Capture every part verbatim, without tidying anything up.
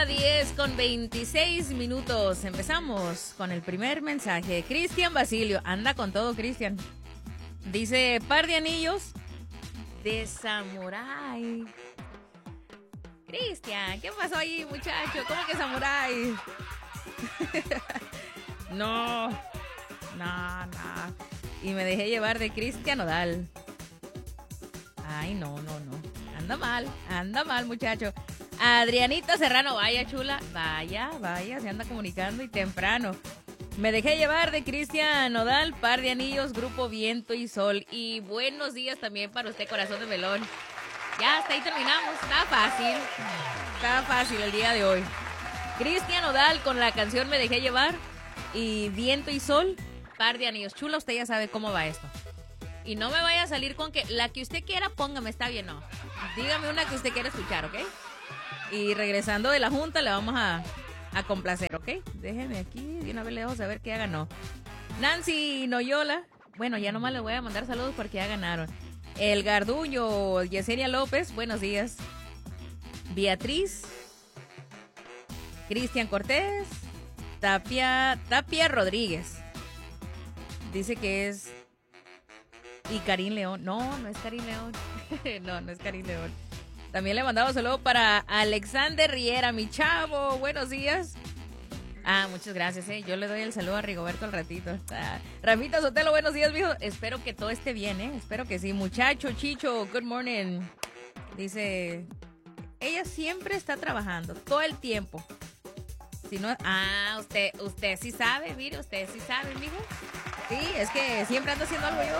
la diez con veintiséis minutos. Empezamos con el primer mensaje. Cristian Basilio, anda con todo, Cristian. Dice, par de anillos de samurái. Cristian, ¿qué pasó ahí, muchacho? ¿Cómo que samurái? No, no, no. Y me dejé llevar de Cristian Nodal. Ay, no, no, no. Anda mal, anda mal, muchacho. Adrianita Serrano, vaya chula, vaya, vaya, se anda comunicando y temprano. Me dejé llevar de Cristian Nodal, par de anillos, grupo Viento y Sol. Y buenos días también para usted, corazón de melón. Ya, hasta ahí terminamos, está fácil, está fácil el día de hoy. Cristian Nodal con la canción Me dejé llevar y Viento y Sol, par de anillos. Chula, usted ya sabe cómo va esto. Y no me vaya a salir con que la que usted quiera, póngame, está bien, no. Dígame una que usted quiera escuchar, ¿ok? Y regresando de la junta le vamos a, a complacer, ¿ok? Déjeme aquí, de una vez le dejo saber que ya ganó. Nancy Noyola, bueno, ya nomás le voy a mandar saludos porque ya ganaron. El Garduño, Yesenia López, buenos días. Beatriz, Cristian Cortés, Tapia, Tapia Rodríguez. Dice que es... Y Karim León. No, no es Karim León. no, no es Karim León. También le mandamos saludo para Alexander Riera, mi chavo. Buenos días. Ah, muchas gracias, eh. Yo le doy el saludo a Rigoberto al ratito. Ah, Rafita Sotelo, buenos días, mijo. Espero que todo esté bien, eh. Espero que sí. Muchacho, Chicho, good morning. Dice, ella siempre está trabajando, todo el tiempo. Si no, ah, usted, usted sí sabe, mire, usted sí sabe, mijo. Sí, es que siempre ando haciendo algo yo.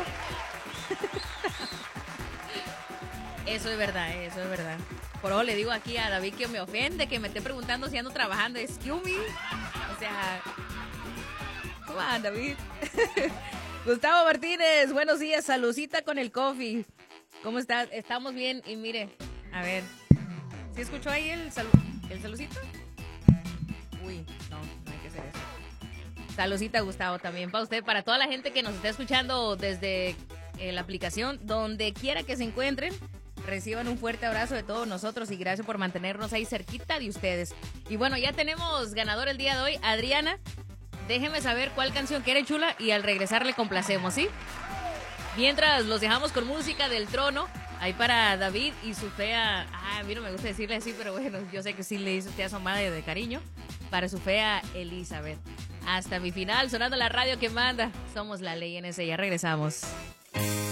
Eso es verdad, eso es verdad. Por eso le digo aquí a David que me ofende, que me esté preguntando si ando trabajando. Excuse me. O sea, ¿cómo anda, David? Gustavo Martínez, buenos días. Saludcita con el coffee. ¿Cómo estás? Estamos bien. Y mire, a ver, ¿sí escuchó ahí el, salu el saludcito? Uy, no, no hay que hacer eso. Saludcita, Gustavo, también para usted, para toda la gente que nos está escuchando desde eh, la aplicación, donde quiera que se encuentren. Reciban un fuerte abrazo de todos nosotros y gracias por mantenernos ahí cerquita de ustedes. Y bueno, ya tenemos ganador el día de hoy, Adriana. Déjeme saber cuál canción quiere, chula, y al regresar le complacemos, ¿sí? Mientras los dejamos con música del trono, ahí para David y su fea... Ah, a mí no me gusta decirle así, pero bueno, yo sé que sí le hizo usted a su madre de cariño. Para su fea Elizabeth. Hasta mi final, sonando la radio que manda. Somos la ley en ese, ya regresamos.